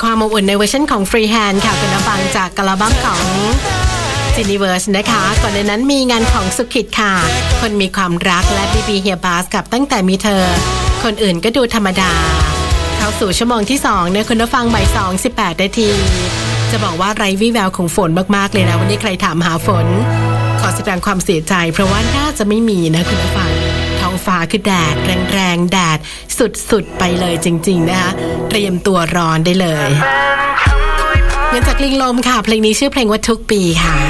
ความอบอุ่นในเวอร์ชันของฟรีแฮนด์ค่ะคุณผู้ฟังจากอัลบั้มของCineverse นะคะก่อนในนั้นมีงานของสุขิตค่ะคนมีความรักและบีบีเฮียบาสกับตั้งแต่มีเธอคนอื่นก็ดูธรรมดาเข้าสู่ชั่วโมงที่2เนี่ยคุณผู้ฟังบ่าย 2:18 นาทีจะบอกว่าไร้วี่แววของฝนมากๆเลยนะวันนี้ใครถามหาฝนขอแสดงความเสียใจเพราะว่าน่าจะไม่มีนะคุณผู้ฟังท้องฟ้าคือแดดแรงๆแดดสุดๆไปเลยจริงๆนะคะเตรียมตัวร้อนได้เลยเงินจากลิงลมค่ะเพลงนี้ชื่อเพลงว่าทุกปีค่ะ